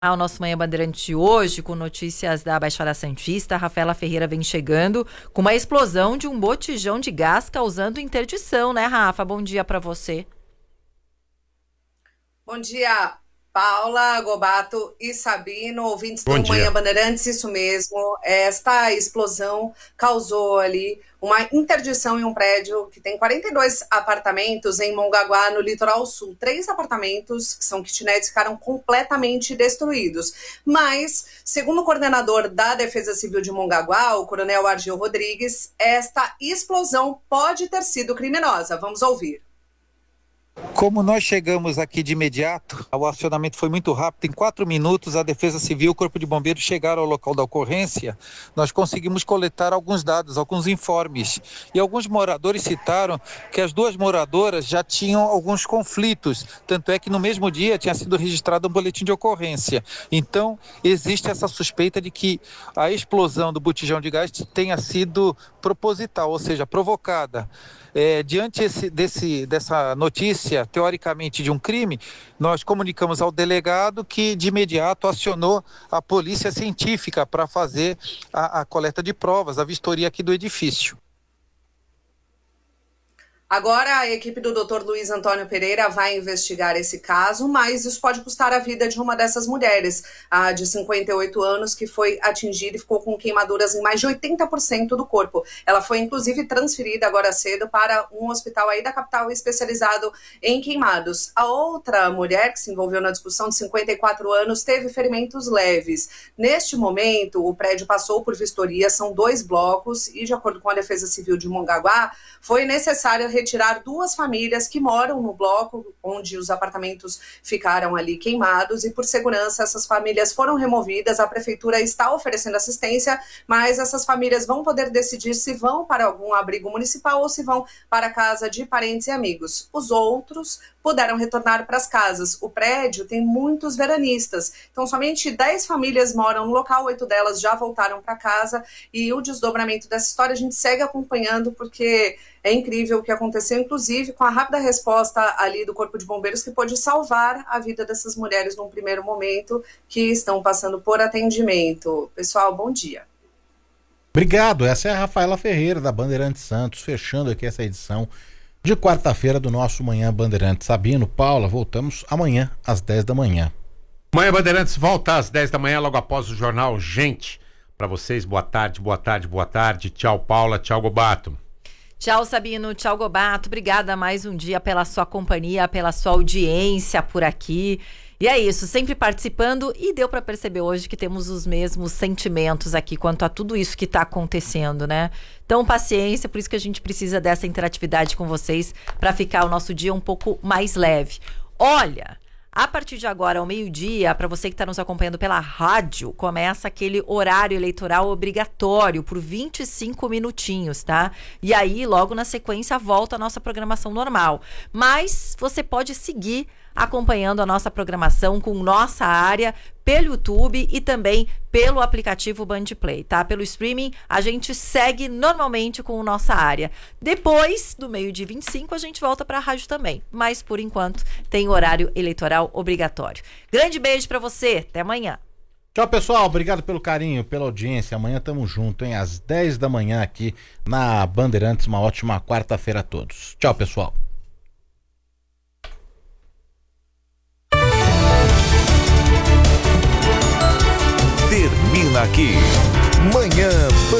Ao nosso Manhã Bandeirante de hoje, com notícias da Baixada Santista, a Rafaela Ferreira vem chegando com uma explosão de um botijão de gás causando interdição, né, Rafa? Bom dia para você. Bom dia, Paula, Gobato e Sabino, ouvintes Bom do dia. Manhã Bandeirantes, isso mesmo. Esta explosão causou ali uma interdição em um prédio que tem 42 apartamentos em Mongaguá, no litoral sul. 3 apartamentos, que são kitnets, ficaram completamente destruídos. Mas, segundo o coordenador da Defesa Civil de Mongaguá, o coronel Argel Rodrigues, esta explosão pode ter sido criminosa. Vamos ouvir. Como nós chegamos aqui de imediato, o acionamento foi muito rápido. Em 4 minutos, a Defesa Civil e o Corpo de Bombeiros chegaram ao local da ocorrência. Nós conseguimos coletar alguns dados, alguns informes. E alguns moradores citaram que as 2 moradoras já tinham alguns conflitos. Tanto é que no mesmo dia tinha sido registrado um boletim de ocorrência. Então, existe essa suspeita de que a explosão do botijão de gás tenha sido proposital, ou seja, provocada. Diante dessa notícia, teoricamente, de um crime, nós comunicamos ao delegado que, de imediato, acionou a polícia científica para fazer a coleta de provas, a vistoria aqui do edifício. Agora a equipe do Dr. Luiz Antônio Pereira vai investigar esse caso, mas isso pode custar a vida de uma dessas mulheres, a de 58 anos, que foi atingida e ficou com queimaduras em mais de 80% do corpo. Ela foi, inclusive, transferida agora cedo para um hospital aí da capital especializado em queimados. A outra mulher que se envolveu na discussão, de 54 anos, teve ferimentos leves. Neste momento, o prédio passou por vistoria, são 2 blocos e, de acordo com a Defesa Civil de Mongaguá, foi necessário retirar 2 famílias que moram no bloco onde os apartamentos ficaram ali queimados, e por segurança essas famílias foram removidas. A prefeitura está oferecendo assistência, mas essas famílias vão poder decidir se vão para algum abrigo municipal ou se vão para a casa de parentes e amigos. Os outros puderam retornar para as casas. O prédio tem muitos veranistas, então somente 10 famílias moram no local, 8 delas já voltaram para casa, e o desdobramento dessa história a gente segue acompanhando, porque é incrível o que aconteceu, inclusive com a rápida resposta ali do Corpo de Bombeiros, que pôde salvar a vida dessas mulheres num primeiro momento, que estão passando por atendimento. Pessoal, bom dia. Obrigado, essa é a Rafaela Ferreira da Bandeirantes Santos, fechando aqui essa edição de quarta-feira do nosso Manhã Bandeirantes. Sabino, Paula, voltamos amanhã às 10 da manhã. Manhã Bandeirantes volta às 10 da manhã, logo após o jornal Gente. Para vocês, boa tarde, boa tarde, boa tarde. Tchau, Paula, tchau, Gobato. Tchau, Sabino, tchau, Gobato. Obrigada mais um dia pela sua companhia, pela sua audiência por aqui. E é isso, sempre participando, e deu para perceber hoje que temos os mesmos sentimentos aqui quanto a tudo isso que está acontecendo, né? Então, paciência, por isso que a gente precisa dessa interatividade com vocês para ficar o nosso dia um pouco mais leve. Olha, a partir de agora, ao meio-dia, para você que está nos acompanhando pela rádio, começa aquele horário eleitoral obrigatório por 25 minutinhos, tá? E aí, logo na sequência, volta a nossa programação normal. Mas você pode seguir acompanhando a nossa programação com Nossa Área pelo YouTube e também pelo aplicativo Bandplay, tá? Pelo streaming, a gente segue normalmente com o Nossa Área. Depois do meio-dia 25, a gente volta para a rádio também, mas por enquanto tem horário eleitoral obrigatório. Grande beijo para você, até amanhã. Tchau, pessoal, obrigado pelo carinho, pela audiência. Amanhã tamo junto, hein? Às 10 da manhã aqui na Bandeirantes. Uma ótima quarta-feira a todos. Tchau, pessoal. Termina aqui Manhã